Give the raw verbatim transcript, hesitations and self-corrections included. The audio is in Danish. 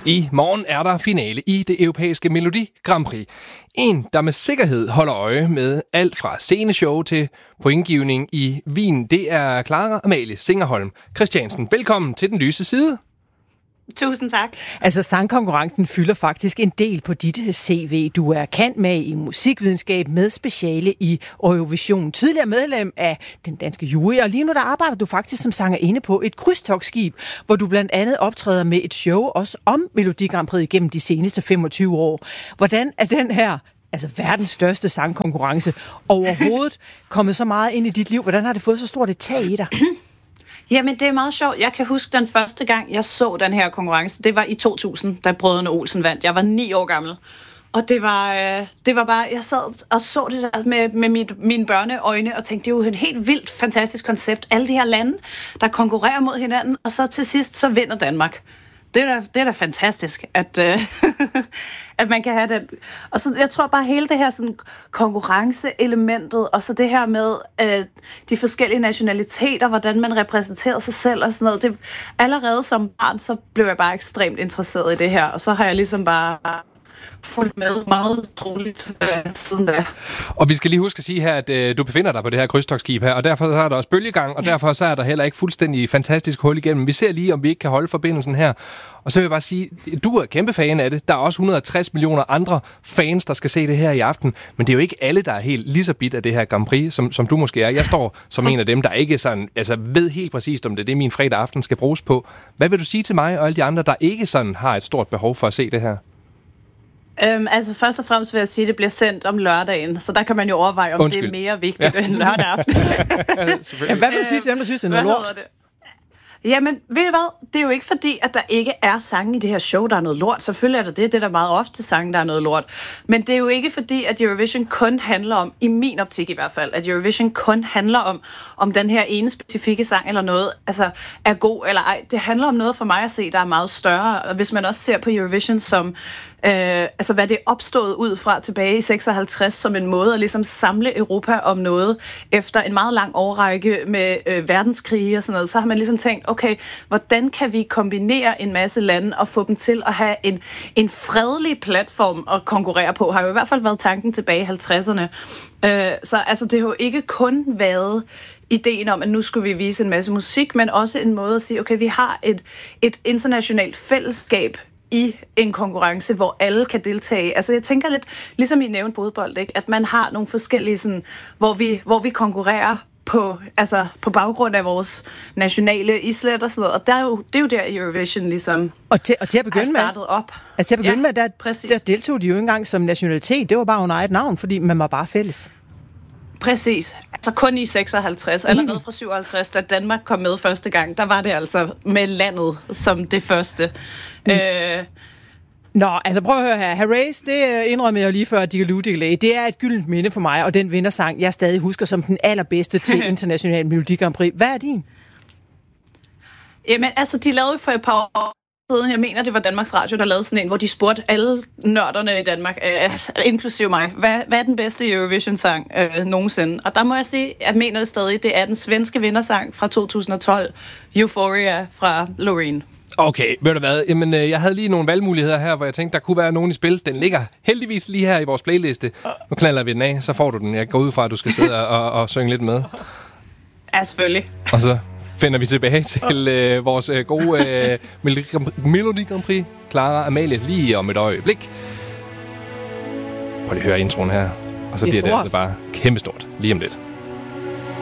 I morgen er der finale i det europæiske Melodi Grand Prix. En, der med sikkerhed holder øje med alt fra sceneshow til pointgivning i Wien, det er Clara Amalie Singerholm Christiansen. Velkommen til Den Lyse Side. Tusind tak. Altså, sangkonkurrencen fylder faktisk en del på dit C V. Du er kendt med i musikvidenskab med speciale i Eurovision. Tidligere medlem af den danske jury, og lige nu der arbejder du faktisk som sangerinde på et krydstogtskib, hvor du blandt andet optræder med et show også om Melodi Grand Prix gennem de seneste femogtyve år. Hvordan er den her, altså verdens største sangkonkurrence, overhovedet kommet så meget ind i dit liv? Hvordan har det fået så stort et tag i dig? Jamen, det er meget sjovt. Jeg kan huske den første gang, jeg så den her konkurrence. Det var i to tusind, da Brødrene Olsen vandt. Jeg var ni år gammel. Og det var, øh, det var bare, jeg sad og så det der med, med mit, mine børneøjne og tænkte, det er jo et helt vildt, fantastisk koncept. Alle de her lande, der konkurrerer mod hinanden, og så til sidst, så vinder Danmark. Det er da, det er da fantastisk, at, øh, at man kan have den. Og så jeg tror bare hele det her sådan, konkurrenceelementet, og så det her med øh, de forskellige nationaliteter, hvordan man repræsenterer sig selv og sådan noget. Det, allerede som barn, så blev jeg bare ekstremt interesseret i det her, og så har jeg ligesom bare fulgt med meget troligt øh, siden da. Og vi skal lige huske at sige her, at øh, du befinder dig på det her krydstogtskib her, og derfor så er der også bølgegang, og derfor så er der heller ikke fuldstændig fantastisk hul igennem. Vi ser lige, om vi ikke kan holde forbindelsen her. Og så vil jeg bare sige, du er kæmpe fan af det. Der er også et hundrede og tres millioner andre fans, der skal se det her i aften. Men det er jo ikke alle, der er helt lige så bit af det her Grand Prix, som, som du måske er. Jeg står som en af dem, der ikke sådan, altså ved helt præcist, om det er det, min fredag aften skal bruges på. Hvad vil du sige til mig og alle de andre, der ikke sådan har et stort behov for at se det her? Øhm, altså først og fremmest vil jeg sige, at det bliver sendt om lørdagen, så der kan man jo overveje, om Undskyld. det er mere vigtigt ja. end lørdag aften. Ja, hvad vil du sige til dem, der synes, det er noget lort? Jamen, ved du hvad? Det er jo ikke fordi, at der ikke er sange i det her show, der er noget lort. Selvfølgelig er der det. Det er der meget ofte sange, der er noget lort. Men det er jo ikke fordi, at Eurovision kun handler om, i min optik i hvert fald, at Eurovision kun handler om, om den her ene specifikke sang eller noget, altså er god eller ej. Det handler om noget for mig at se, der er meget større. Og hvis man også ser på Eurovision som Øh, altså hvad det er opstået ud fra tilbage i seksoghalvtreds som en måde at ligesom samle Europa om noget efter en meget lang årrække med øh, verdenskrige og sådan noget, så har man ligesom tænkt, okay, hvordan kan vi kombinere en masse lande og få dem til at have en, en fredelig platform at konkurrere på, har jo i hvert fald været tanken tilbage i halvtredserne. Øh, så altså det har jo ikke kun været ideen om, at nu skulle vi vise en masse musik, men også en måde at sige, okay, vi har et, et internationalt fællesskab i en konkurrence, hvor alle kan deltage. Altså jeg tænker lidt, ligesom I nævnte fodbold, ikke? At man har nogle forskellige, sådan, hvor, vi, hvor vi konkurrerer på, altså, på baggrund af vores nationale islet og sådan noget. Og der er jo, det er jo der Eurovision ligesom og til, og til at begynde er startet op. Altså til at begynde ja, med, der, der deltog de jo ikke engang som nationalitet. Det var bare under eget navn, fordi man var bare fælles. Præcis. Altså kun i seksoghalvtreds, allerede fra syvoghalvtreds, da Danmark kom med første gang, der var det altså med landet som det første. Mm. Øh, Nå, altså prøv at høre her. Herreys, det indrømmer jeg lige før, Diggiloo Diggiley. Det er et gyldent minde for mig, og den vindersang, jeg stadig husker som den allerbedste til International Melodi Grand Prix. Hvad er din? Jamen, altså, de lavede for et par år siden, jeg mener, det var Danmarks Radio, der lavede sådan en, hvor de spurgte alle nørderne i Danmark, øh, inklusive mig, hvad, hvad er den bedste Eurovision-sang øh, nogensinde? Og der må jeg sige, jeg mener det stadig, det er den svenske vindersang fra to tusind og tolv, Euphoria fra Loreen. Okay, ved du hvad? Jamen, øh, jeg havde lige nogle valgmuligheder her, hvor jeg tænkte, der kunne være nogen i spil. Den ligger heldigvis lige her i vores playliste. Nu knalder vi den af, så får du den. Jeg går ud fra, at du skal sidde og, og synge lidt med. Ja, selvfølgelig. Og så finder vi tilbage til øh, vores øh, gode øh, Melodi Grand Prix. Clara Amalie lige om et øjeblik. Prøv lige at høre introen her. Og så bliver det altså bare kæmpestort lige om lidt.